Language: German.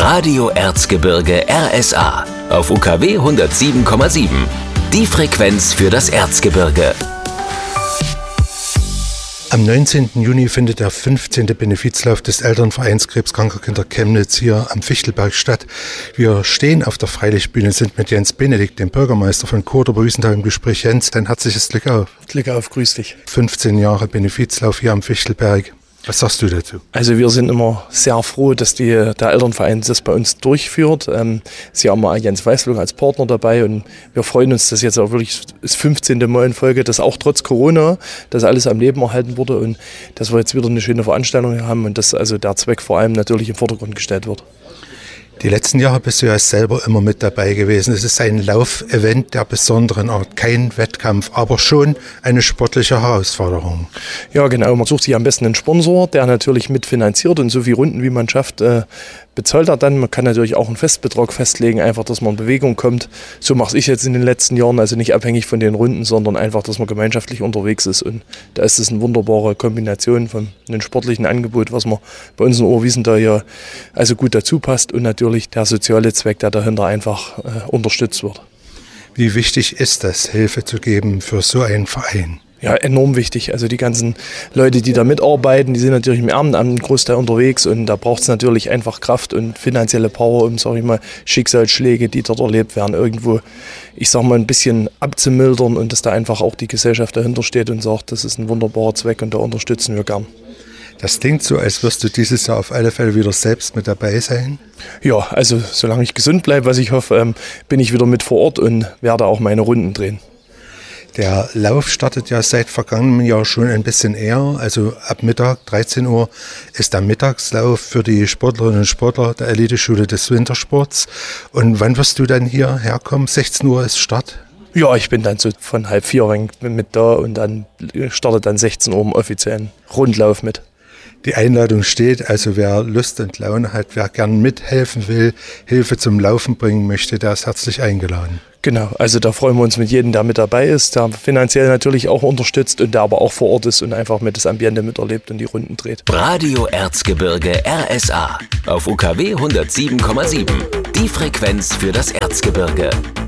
Radio Erzgebirge RSA auf UKW 107,7. Die Frequenz für das Erzgebirge. Am 19. Juni findet der 15. Benefizlauf des Elternvereins Krebskranker Kinder Chemnitz hier am Fichtelberg statt. Wir stehen auf der Freilichtbühne, sind mit Jens Benedikt, dem Bürgermeister von Koder-Wiesenthal, im Gespräch. Jens, ein herzliches Glück auf. Glück auf, grüß dich. 15 Jahre Benefizlauf hier am Fichtelberg. Was sagst du dazu? Also wir sind immer sehr froh, dass der Elternverein das bei uns durchführt. Sie haben mal Jens Weißflug als Partner dabei und wir freuen uns, dass jetzt auch wirklich das 15. Mal in Folge, dass auch trotz Corona das alles am Leben erhalten wurde und dass wir jetzt wieder eine schöne Veranstaltung haben und dass also der Zweck vor allem natürlich im Vordergrund gestellt wird. Die letzten Jahre bist du ja selber immer mit dabei gewesen. Es ist ein Laufevent der besonderen Art, kein Wettkampf, aber schon eine sportliche Herausforderung. Ja genau, man sucht sich am besten einen Sponsor, der natürlich mitfinanziert und so viele Runden wie man schafft, bezahlt er dann. Man kann natürlich auch einen Festbetrag festlegen, einfach, dass man in Bewegung kommt. So mache ich jetzt in den letzten Jahren, also nicht abhängig von den Runden, sondern einfach, dass man gemeinschaftlich unterwegs ist. Und da ist es eine wunderbare Kombination von einem sportlichen Angebot, was man bei uns in Oberwiesenthal ja also gut dazu passt und natürlich der soziale Zweck, der dahinter einfach unterstützt wird. Wie wichtig ist das, Hilfe zu geben für so einen Verein? Ja, enorm wichtig. Also die ganzen Leute, die da mitarbeiten, die sind natürlich im Ehrenamt einen Großteil unterwegs und da braucht es natürlich einfach Kraft und finanzielle Power, um, sag ich mal, Schicksalsschläge, die dort erlebt werden, irgendwo, ich sag mal, ein bisschen abzumildern und dass da einfach auch die Gesellschaft dahinter steht und sagt, das ist ein wunderbarer Zweck und da unterstützen wir gern. Das klingt so, als wirst du dieses Jahr auf alle Fälle wieder selbst mit dabei sein. Ja, also solange ich gesund bleibe, was ich hoffe, bin ich wieder mit vor Ort und werde auch meine Runden drehen. Der Lauf startet ja seit vergangenem Jahr schon ein bisschen eher, also ab Mittag, 13 Uhr, ist der Mittagslauf für die Sportlerinnen und Sportler der Eliteschule des Wintersports. Und wann wirst du dann hier herkommen? 16 Uhr ist Start? Ja, ich bin dann so von 3:30 mit da und dann startet dann 16 Uhr im offiziellen Rundlauf mit. Die Einladung steht, also wer Lust und Laune hat, wer gern mithelfen will, Hilfe zum Laufen bringen möchte, der ist herzlich eingeladen. Genau, also da freuen wir uns mit jedem, der mit dabei ist, der finanziell natürlich auch unterstützt und der aber auch vor Ort ist und einfach mit das Ambiente miterlebt und die Runden dreht. Radio Erzgebirge RSA auf UKW 107,7. Die Frequenz für das Erzgebirge.